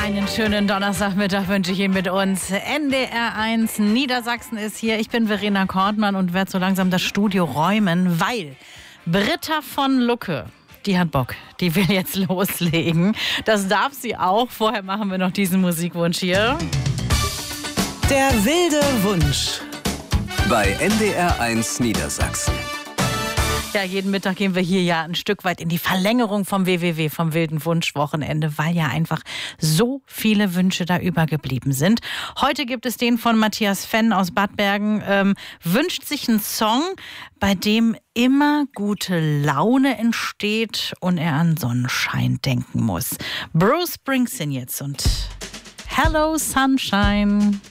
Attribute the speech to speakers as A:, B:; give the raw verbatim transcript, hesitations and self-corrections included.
A: Einen schönen Donnerstagmittag wünsche ich Ihnen mit uns. N D R eins Niedersachsen ist hier. Ich bin Verena Kortmann und werde so langsam das Studio räumen, weil Britta von Lucke, die hat Bock. Die will jetzt loslegen. Das darf sie auch. Vorher machen wir noch diesen Musikwunsch hier.
B: Der wilde Wunsch.
C: Bei N D R eins Niedersachsen.
A: Ja, jeden Mittag gehen wir hier ja ein Stück weit in die Verlängerung vom W W W, vom wilden Wunschwochenende, weil ja einfach so viele Wünsche da übergeblieben sind. Heute gibt es den von Matthias Fenn aus Bad Bergen, ähm, wünscht sich einen Song, bei dem immer gute Laune entsteht und er an Sonnenschein denken muss. Bruce Springsteen jetzt und Hello Sunshine.